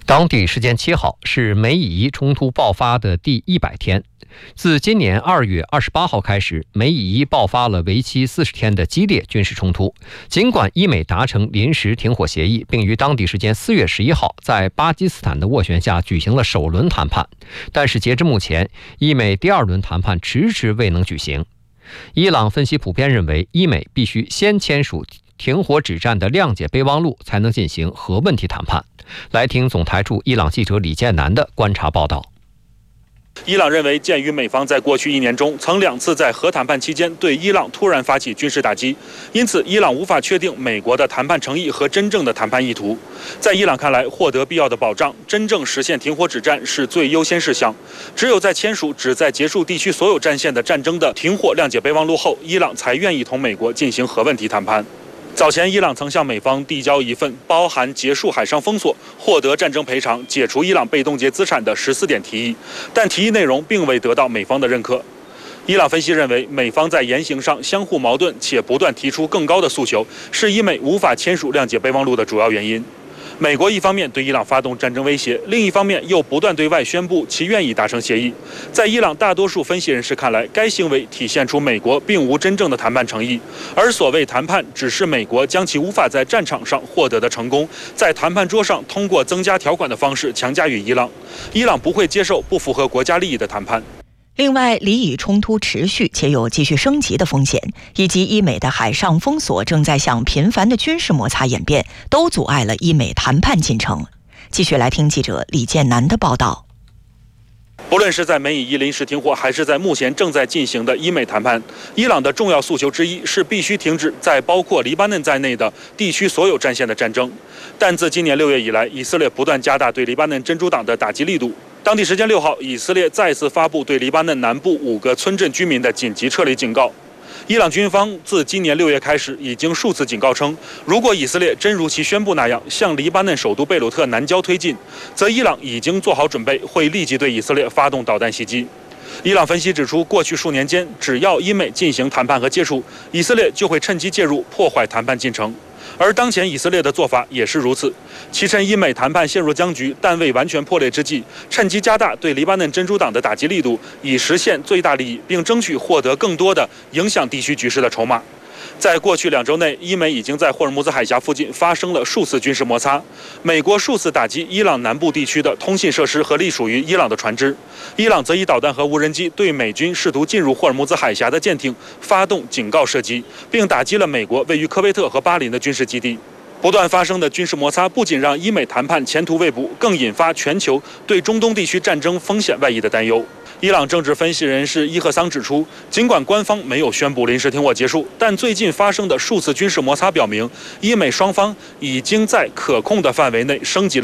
当地时间7号是美以冲突爆发的第100天。自今年2月28号开始，美以爆发了为期40天的激烈军事冲突。尽管伊美达成临时停火协议，并于当地时间4月11号在巴基斯坦的斡旋下举行了首轮谈判，但是截至目前，伊美第2轮谈判迟迟未能举行。伊朗分析普遍认为，伊美必须先签署停火止战的谅解备忘录，才能进行核问题谈判。来听总台驻伊朗记者李建南的观察报道。 伊朗认为，鉴于美方在过去1年中曾2次在核谈判期间对伊朗突然发起军事打击，因此伊朗无法确定美国的谈判诚意和真正的谈判意图。在伊朗看来，获得必要的保障，真正实现停火止战是最优先事项。只有在签署旨在结束地区所有战线的战争的停火谅解备忘录后，伊朗才愿意同美国进行核问题谈判。早前，伊朗曾向美方递交一份包含结束海上封锁、获得战争赔偿、解除伊朗被冻结资产的14点提议，但提议内容并未得到美方的认可。伊朗分析认为，美方在言行上相互矛盾，且不断提出更高的诉求，是伊美无法签署谅解备忘录的主要原因。美国一方面对伊朗发动战争威胁，另一方面又不断对外宣布其愿意达成协议。在伊朗大多数分析人士看来，该行为体现出美国并无真正的谈判诚意，而所谓谈判只是美国将其无法在战场上获得的成功，在谈判桌上通过增加条款的方式强加于伊朗。伊朗不会接受不符合国家利益的谈判。 另外，黎以冲突持续且有继续升级的风险，以及伊美的海上封锁正在向频繁的军事摩擦演变，都阻碍了伊美谈判进程。继续来听记者李建南的报道。 不论是在美以临时停火，还是在目前正在进行的伊美谈判，伊朗的重要诉求之一是必须停止在包括黎巴嫩在内的地区所有战线的战争。但自今年6月以来，以色列不断加大对黎巴嫩真主党的打击力度。当地时间6号，以色列再次发布对黎巴嫩南部5个村镇居民的紧急撤离警告。伊朗军方自今年6月开始，已经数次警告称，如果以色列真如其宣布那样向黎巴嫩首都贝鲁特南郊推进，则伊朗已经做好准备，会立即对以色列发动导弹袭击。伊朗分析指出，过去数年间，只要伊美进行谈判和接触，以色列就会趁机介入，破坏谈判进程。而当前以色列的做法也是如此，其趁伊美谈判陷入僵局但未完全破裂之际，趁机加大对黎巴嫩真主党的打击力度，以实现最大利益，并争取获得更多的影响地区局势的筹码。在过去2周内，伊美已经在霍尔木兹海峡附近发生了数次军事摩擦。美国数次打击伊朗南部地区的通信设施和隶属于伊朗的船只，伊朗则以导弹和无人机对美军试图进入霍尔木兹海峡的舰艇发动警告射击，并打击了美国位于科威特和巴林的军事基地。不断发生的军事摩擦不仅让伊美谈判前途未卜，更引发全球对中东地区战争风险外溢的担忧。伊朗政治分析人士伊赫桑指出，尽管官方没有宣布临时停火结束，但最近发生的数次军事摩擦表明，伊美双方已经在可控的范围内升级了